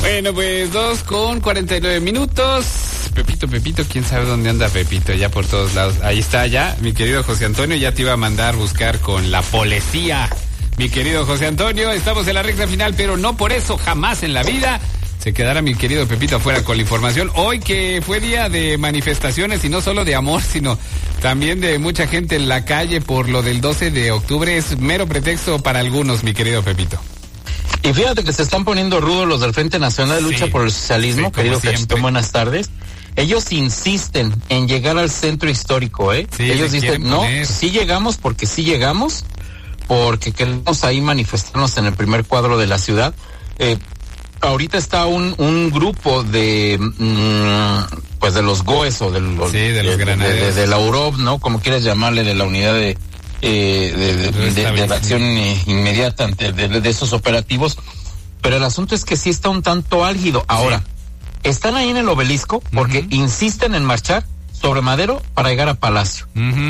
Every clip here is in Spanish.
Bueno, pues 2:49. Pepito, quién sabe dónde anda Pepito, ya por todos lados. Ahí está ya, mi querido José Antonio, ya te iba a mandar buscar con la policía. Mi querido José Antonio, estamos en la recta final, pero no por eso, jamás en la vida se quedará mi querido Pepito afuera con la información. Hoy que fue día de manifestaciones y no solo de amor, sino también de mucha gente en la calle por lo del 12 de octubre, es mero pretexto para algunos, mi querido Pepito. Y fíjate que se están poniendo rudos los del Frente Nacional de Lucha por el Socialismo, querido Cachitón, buenas tardes. Ellos insisten en llegar al centro histórico, ¿eh? Sí, ellos dicen, no, sí llegamos, porque queremos ahí manifestarnos en el primer cuadro de la ciudad. Ahorita está un grupo de pues de los GOES o de los granaderos de la UROB, ¿no? Como quieras llamarle, de la unidad de acción inmediata de esos operativos, pero el asunto es que sí está un tanto álgido. Ahora, están ahí en el obelisco porque insisten en marchar sobre Madero para llegar a Palacio.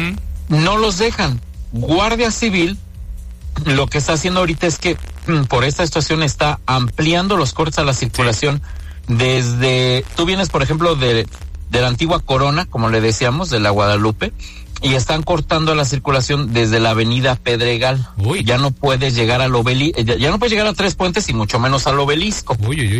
No los dejan. Guardia Civil lo que está haciendo ahorita es que por esta situación está ampliando los cortes a la circulación desde, tú vienes por ejemplo de la antigua Corona, como le decíamos, de la Guadalupe, y están cortando la circulación desde la avenida Pedregal. Ya no puedes llegar al obelisco, ya no puedes llegar a Tres Puentes y mucho menos al obelisco.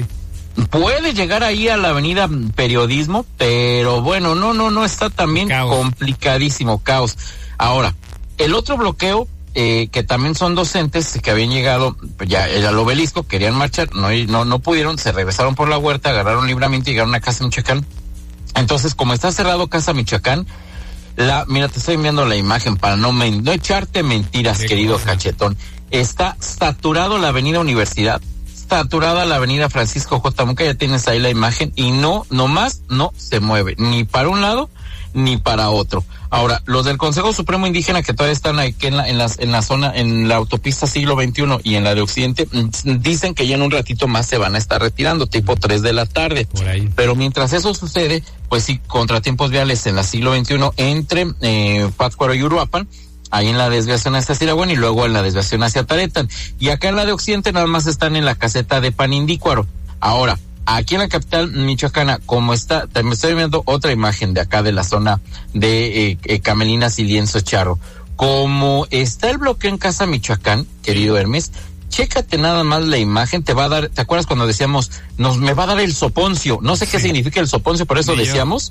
Puede llegar ahí a la avenida Periodismo, pero bueno, no está también complicadísimo, caos. Ahora, el otro bloqueo, que también son docentes que habían llegado ya al obelisco, querían marchar, no pudieron, se regresaron por la Huerta, agarraron Libramiento y llegaron a Casa Michoacán. Entonces, como está cerrado Casa Michoacán, mira, te estoy enviando la imagen para no echarte mentiras, querido Cachetón. Está saturado la avenida Universidad, saturada la avenida Francisco J. Munca, ya tienes ahí la imagen, y nomás no se mueve, ni para un lado, ni para otro. Ahora, los del Consejo Supremo Indígena que todavía están aquí en la zona, en la autopista Siglo XXI y en la de Occidente, dicen que ya en un ratito más se van a estar retirando, tipo 3 de la tarde. Por ahí. Pero mientras eso sucede, pues sí, contratiempos viales en la Siglo XXI entre Pátzcuaro y Uruapan, ahí en la desviación hacia Siraguán y luego en la desviación hacia Taretan. Y acá en la de Occidente nada más están en la caseta de Panindícuaro. Ahora, aquí en la capital michoacana, como está, me estoy viendo otra imagen de acá de la zona de Camelinas y Lienzo Charro. Como está el bloqueo en Casa Michoacán, querido Hermes, chécate nada más la imagen, te va a dar, ¿te acuerdas cuando decíamos, me va a dar el soponcio? No sé qué significa el soponcio, por eso decíamos.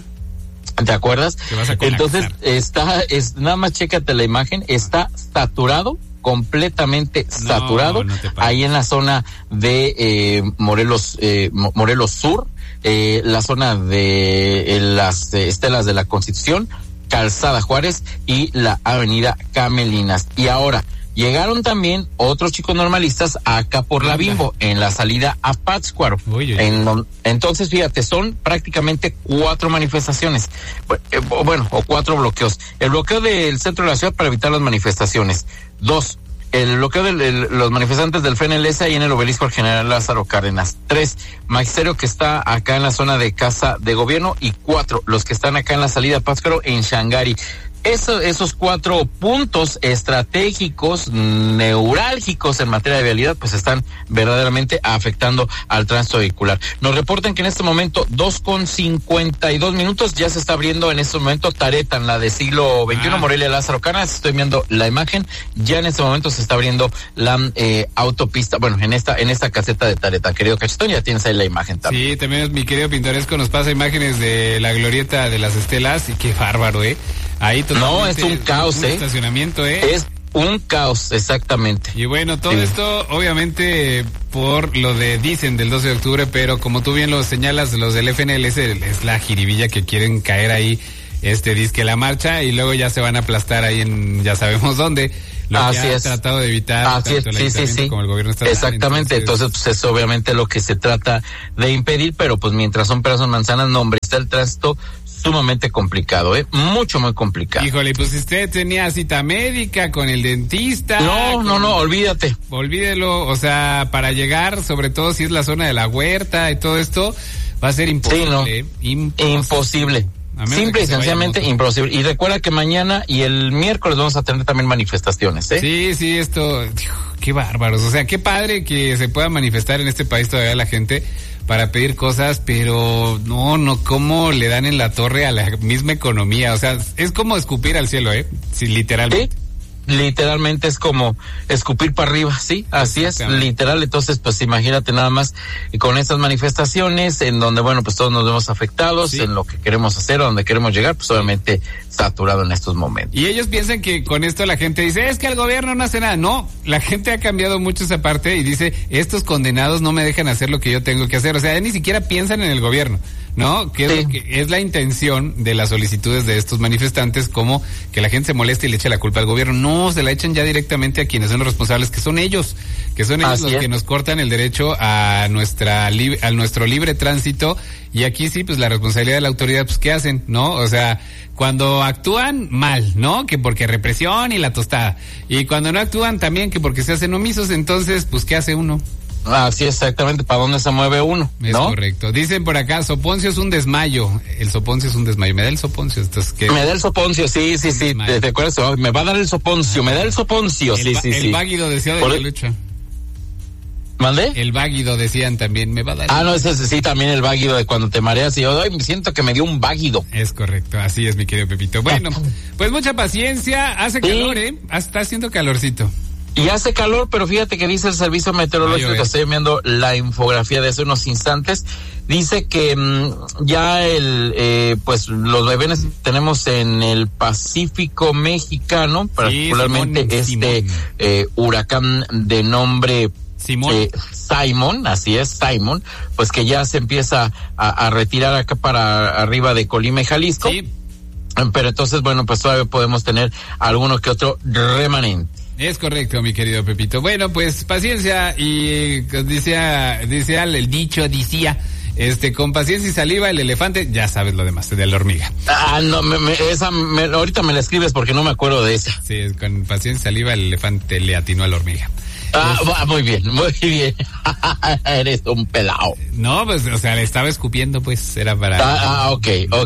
¿Te acuerdas? Entonces, nada más chécate la imagen, está saturado, completamente saturado, ahí en la zona de Morelos Sur, la zona de las Estelas de la Constitución, Calzada Juárez y la avenida Camelinas. Y ahora llegaron también otros chicos normalistas acá por la Bimbo, en la salida a Pátzcuaro. Entonces, fíjate, son prácticamente 4 manifestaciones, o 4 bloqueos. El bloqueo del centro de la ciudad para evitar las manifestaciones. 2, el bloqueo de los manifestantes del FNLS ahí en el obelisco al General Lázaro Cárdenas. 3, Magisterio que está acá en la zona de Casa de Gobierno. Y 4, los que están acá en la salida a Pátzcuaro en Xangari. Esos 4 puntos estratégicos, neurálgicos en materia de vialidad, pues están verdaderamente afectando al tránsito vehicular. Nos reportan que en este momento 2:52, ya se está abriendo en este momento Taretan, la de Siglo XXI, Morelia Lázaro Cárdenas. Estoy viendo la imagen, ya en este momento se está abriendo la autopista, bueno, en esta caseta de Taretan, querido Cachetón, ya tienes ahí la imagen también. Sí, también mi querido Pintoresco nos pasa imágenes de la glorieta de las Estelas, y qué bárbaro, ahí no, es un caos, estacionamiento, Es un caos, exactamente. Y bueno, todo esto, obviamente, por lo dicen del 12 de octubre, pero como tú bien lo señalas, los del FNLS es la jiribilla que quieren caer ahí, disque la marcha, y luego ya se van a aplastar ahí en, ya sabemos dónde. Lo que ha tratado de evitar tanto el ayuntamiento como el gobierno estatal. Exactamente, entonces pues es obviamente lo que se trata de impedir, pero pues mientras son peras son manzanas, no, hombre, está el tránsito sumamente complicado, muy complicado. Híjole, pues usted tenía cita médica con el dentista. No, olvídate. Olvídelo, o sea, para llegar, sobre todo si es la zona de la Huerta y todo esto, va a ser imposible. Imposible. Simple y sencillamente imposible. Y recuerda que mañana y el miércoles vamos a tener también manifestaciones, ¿eh? Sí, esto, qué bárbaros. O sea, qué padre que se pueda manifestar en este país todavía la gente para pedir cosas, pero no, cómo le dan en la torre a la misma economía. O sea, es como escupir al cielo, sí, literalmente. ¿Sí? Literalmente es como escupir para arriba, sí, así es, literal. Entonces, pues imagínate nada más con estas manifestaciones en donde, bueno, pues todos nos vemos afectados en lo que queremos hacer, a donde queremos llegar, pues obviamente saturado en estos momentos. Y ellos piensan que con esto la gente dice, es que el gobierno no hace nada. No, la gente ha cambiado mucho esa parte y dice, estos condenados no me dejan hacer lo que yo tengo que hacer. O sea, ni siquiera piensan en el gobierno, ¿no? Que es la intención de las solicitudes de estos manifestantes, como que la gente se moleste y le eche la culpa al gobierno. No, se la echan ya directamente a quienes son los responsables, que son ellos los que nos cortan el derecho a nuestro libre tránsito. Y aquí sí, pues la responsabilidad de la autoridad, pues ¿qué hacen? ¿No? O sea, cuando actúan mal, ¿no? Que porque represión y la tostada. Y cuando no actúan también, que porque se hacen omisos, entonces, pues ¿qué hace uno? Así exactamente, ¿para dónde se mueve uno? ¿No? Es correcto. Dicen por acá, Soponcio es un desmayo. El Soponcio es un desmayo. Me da el Soponcio. Entonces, ¿qué? Me da el Soponcio, sí. ¿Te acuerdas? Me va a dar el Soponcio, me da el Soponcio, sí. El váguido decía de la lucha. ¿Mande? El váguido decían también, me va a dar. No, ese sí, también el váguido de cuando te mareas y yo siento que me dio un váguido. Es correcto, así es, mi querido Pepito. Bueno, pues mucha paciencia, hace calor, está haciendo calorcito. Y hace calor, pero fíjate que dice el servicio meteorológico, que estoy viendo la infografía de hace unos instantes, dice que ya pues los bebés tenemos en el Pacífico mexicano, particularmente Simón. Huracán de nombre Simon, así es, Simon, pues que ya se empieza a retirar acá para arriba de Colima y Jalisco. Sí. Pero entonces, bueno, pues todavía podemos tener alguno que otro remanente. Es correcto, mi querido Pepito. Bueno, pues paciencia y decía el dicho, con paciencia y saliva el elefante, ya sabes lo demás, de la hormiga. Ahorita me la escribes porque no me acuerdo de esa. Sí, con paciencia y saliva el elefante le atinó a la hormiga. Muy bien. Eres un pelao. No, pues, o sea, le estaba escupiendo, pues, era para... Ok,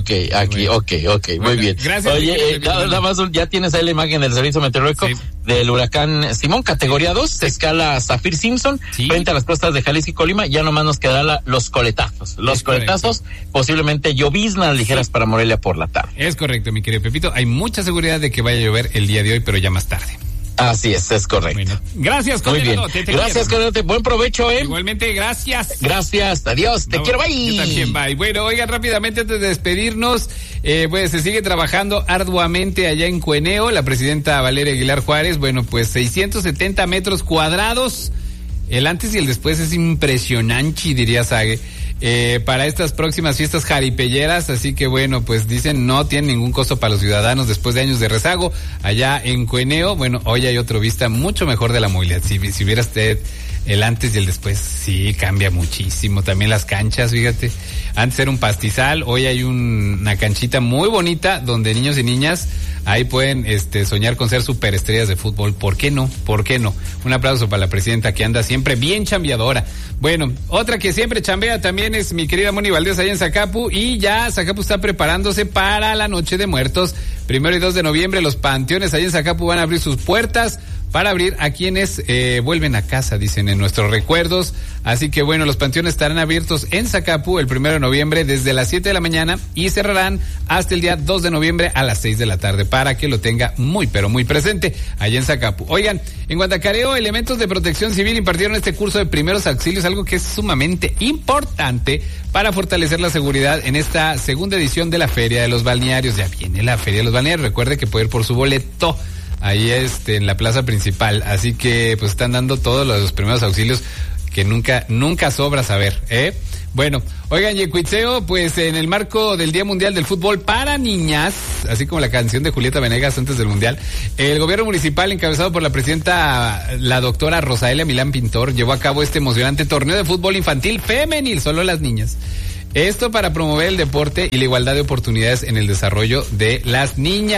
muy bien. Gracias. Oye, nada más, ya tienes ahí la imagen del servicio meteorológico del huracán Simón, categoría 2, escala Saffir-Simpson, frente a las costas de Jalisco y Colima. Ya nomás nos quedará los coletazos. Los coletazos, posiblemente lloviznas ligeras para Morelia por la tarde. Es correcto, mi querido Pepito. Hay mucha seguridad de que vaya a llover el día de hoy, pero ya más tarde. Así es correcto. Bueno, gracias, muy bien. Gracias, Condenado. Buen provecho, Igualmente, gracias. Gracias, adiós, te quiero, bye. Yo también, bye. Bueno, oigan, rápidamente antes de despedirnos, pues se sigue trabajando arduamente allá en Cueneo, la presidenta Valeria Aguilar Juárez, bueno, pues 670 metros cuadrados, el antes y el después es impresionante, diría Sague. Para estas próximas fiestas jaripelleras, así que bueno, pues dicen no tienen ningún costo para los ciudadanos después de años de rezago allá en Cueneo. Bueno, hoy hay otra vista mucho mejor de la movilidad. Si hubiera usted el antes y el después, sí, cambia muchísimo. También las canchas, fíjate, antes era un pastizal, hoy hay una canchita muy bonita donde niños y niñas ahí pueden soñar con ser superestrellas de fútbol. ¿Por qué no? Un aplauso para la presidenta que anda siempre bien chambeadora. Bueno, otra que siempre chambea también es mi querida Moni Valdés allá en Zacapu, y ya Zacapu está preparándose para la Noche de Muertos. 1 y 2 de noviembre los panteones allá en Zacapu van a abrir sus puertas para abrir a quienes vuelven a casa, dicen en nuestros recuerdos. Así que bueno, los panteones estarán abiertos en Zacapu el 1 de noviembre desde las 7 de la mañana y cerrarán hasta el día 2 de noviembre a las 6 de la tarde, para que lo tenga muy, pero muy presente allá en Zacapu. Oigan, en Guantacareo, elementos de protección civil impartieron este curso de primeros auxilios, algo que es sumamente importante para fortalecer la seguridad en esta segunda edición de la Feria de los Balnearios. Ya viene la Feria de los Balnearios, recuerde que puede ir por su boleto ahí en la plaza principal, así que pues están dando todos los primeros auxilios que nunca sobra saber, Bueno, oigan, Yecuitzeo, pues en el marco del Día Mundial del Fútbol para Niñas, así como la canción de Julieta Venegas antes del Mundial, el gobierno municipal, encabezado por la presidenta, la doctora Rosaelia Milán Pintor, llevó a cabo este emocionante torneo de fútbol infantil femenil, solo las niñas. Esto para promover el deporte y la igualdad de oportunidades en el desarrollo de las niñas.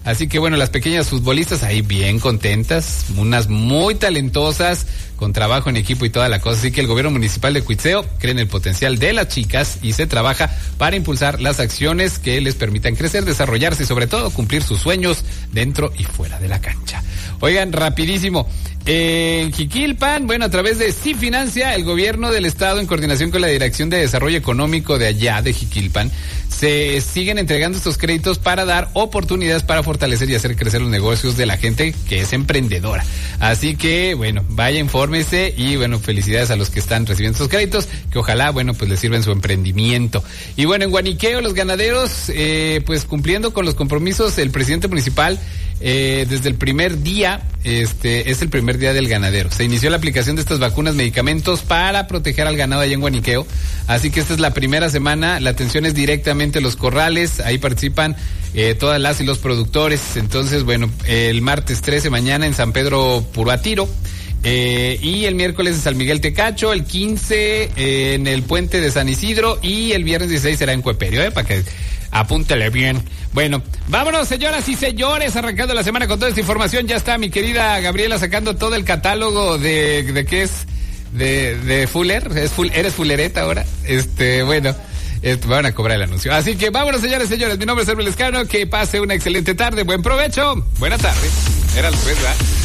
Así que bueno, las pequeñas futbolistas ahí bien contentas, unas muy talentosas, con trabajo en equipo y toda la cosa. Así que el gobierno municipal de Cuitzeo cree en el potencial de las chicas y se trabaja para impulsar las acciones que les permitan crecer, desarrollarse y sobre todo cumplir sus sueños dentro y fuera de la cancha. Oigan, rapidísimo. En Jiquilpan, bueno, a través de Sí Financia, el gobierno del estado, en coordinación con la Dirección de Desarrollo Económico de allá, de Jiquilpan, se siguen entregando estos créditos para dar oportunidades para fortalecer y hacer crecer los negocios de la gente que es emprendedora. Así que, bueno, vaya, infórmese y, bueno, felicidades a los que están recibiendo estos créditos, que ojalá, bueno, pues les sirva en su emprendimiento. Y bueno, en Guaniqueo, los ganaderos, pues cumpliendo con los compromisos, el presidente municipal, desde el primer día, es el primer día del ganadero. Se inició la aplicación de estas vacunas, medicamentos para proteger al ganado allá en Guaniqueo. Así que esta es la primera semana. La atención es directamente a los corrales. Ahí participan todas las y los productores. Entonces, bueno, el martes 13 mañana en San Pedro Puruatiro. Y el miércoles en San Miguel Tecacho, el 15 en el puente de San Isidro y el viernes 16 será en Cueperio, para que apúntele bien. Bueno, vámonos, señoras y señores, arrancando la semana con toda esta información. Ya está mi querida Gabriela sacando todo el catálogo de qué es de Fuller. Eres Fullereta ahora. Bueno, van a cobrar el anuncio. Así que vámonos, señores y señores. Mi nombre es Elmer Lescano. Que pase una excelente tarde. Buen provecho. Buena tarde. Era el juez, ¿verdad?